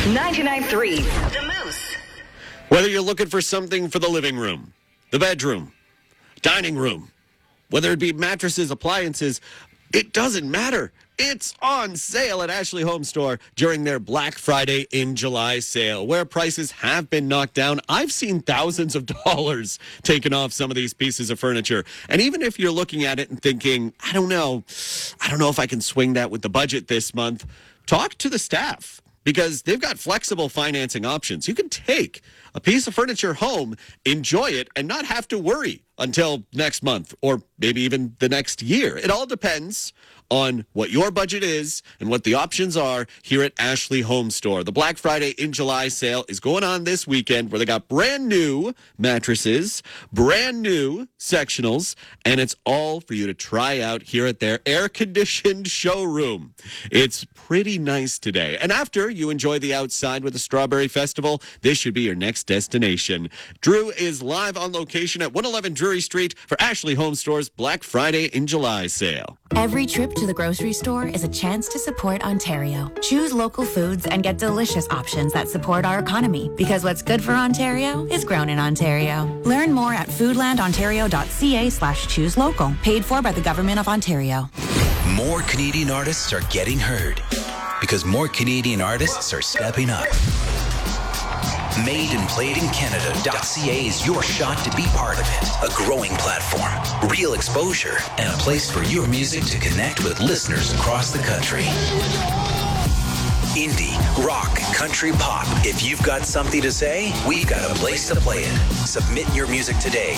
99.3 The Moose. Whether you're looking for something for the living room, the bedroom, dining room, whether it be mattresses, appliances, it doesn't matter. It's on sale at Ashley Home Store during their Black Friday in July sale, where prices have been knocked down. I've seen thousands of dollars taken off some of these pieces of furniture. And even if you're looking at it and thinking, I don't know if I can swing that with the budget this month, talk to the staff, because they've got flexible financing options. You can take a piece of furniture home, enjoy it, and not have to worry until next month or maybe even the next year. It all depends on what your budget is and what the options are here at Ashley Home Store. The Black Friday in July sale is going on this weekend, where they got brand new mattresses, brand new sectionals, and it's all for you to try out here at their air-conditioned showroom. It's pretty nice today. And after you enjoy the outside with the Strawberry Festival, this should be your next destination. Drew is live on location at 111 Drury Street for Ashley Home Store's Black Friday in July sale. Every trip to the grocery store is a chance to support Ontario. Choose local foods and get delicious options that support our economy, because what's good for Ontario is grown in Ontario. Learn more at foodlandontario.ca/choose local. Paid for by the Government of Ontario. More Canadian artists are getting heard because more Canadian artists are stepping up. MadeandPlayedInCanada.ca is your shot to be part of it. A growing platform, real exposure, and a place for your music to connect with listeners across the country. Indie, rock, country, pop. If you've got something to say, we've got a place to play it. Submit your music today.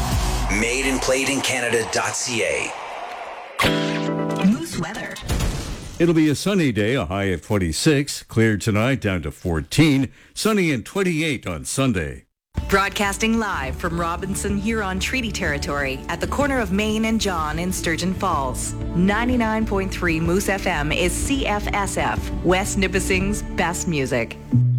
MadeandPlayedInCanada.ca. Moose weather. It'll be a sunny day, a high of 26. Clear tonight, down to 14. Sunny and 28 on Sunday. Broadcasting live from Robinson Huron Treaty Territory at the corner of Main and John in Sturgeon Falls. 99.3 Moose FM is CFSF, West Nipissing's best music.